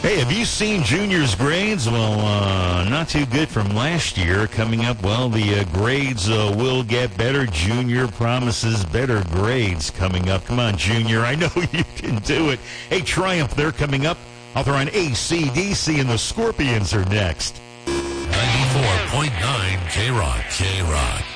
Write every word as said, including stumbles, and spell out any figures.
Hey, have you seen Junior's grades? Well, uh, not too good from last year. Coming up, well, the uh, grades uh, will get better. Junior promises better grades coming up. Come on, Junior. I know you can do it. Hey, Triumph, they're coming up. Author on A C D C and the Scorpions are next. ninety-four point nine K-Rock. K-Rock.